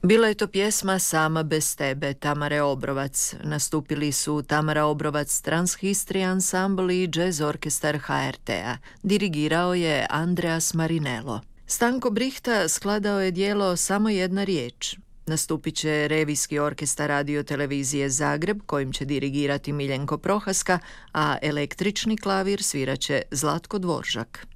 Bila je to pjesma Sama bez tebe, Tamare Obrovac. Nastupili su Tamara Obrovac Transhistory Ensemble i Jazz Orkestar HRT-a. Dirigirao je Andreas Marinello. Stanko Brihta skladao je djelo Samo jedna riječ. Nastupit će Revijski orkestar Radio-televizije Zagreb, kojim će dirigirati Miljenko Prohaska, a električni klavir sviraće Zlatko Dvoržak.